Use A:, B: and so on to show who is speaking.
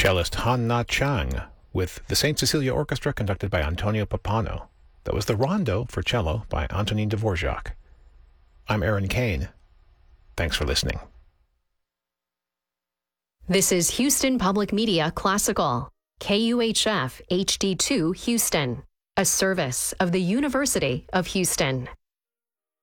A: cellist Han Na Chang with the St. Cecilia Orchestra conducted by Antonio Pappano. That was the Rondo for cello by Antonin Dvorak. I'm Aaron Kane. Thanks for listening.
B: This is Houston Public Media Classical, KUHF HD2 Houston, a service of the University of Houston.